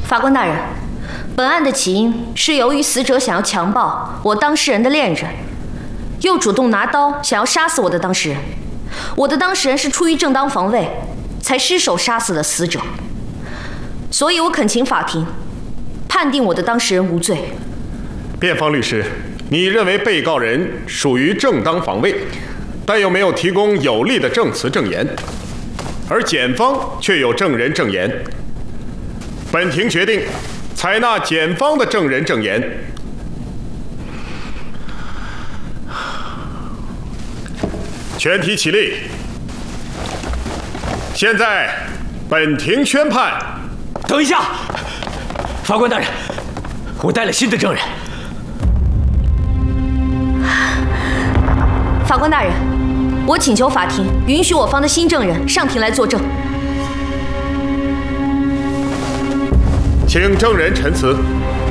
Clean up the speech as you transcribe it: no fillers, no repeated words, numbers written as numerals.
法官大人，本案的起因是由于死者想要强暴我当事人的恋人，又主动拿刀想要杀死我的当事人。我的当事人是出于正当防卫，才失手杀死了死者。所以我恳请法庭判定我的当事人无罪。 辩方律师，你认为被告人属于正当防卫，但又没有提供有力的证词证言，而检方却有证人证言。本庭决定采纳检方的证人证言。全体起立。现在，本庭宣判。 等一下，法官大人，我带了新的证人。 法官大人，我请求法庭允许我方的新证人上庭来作证。 请证人陈词。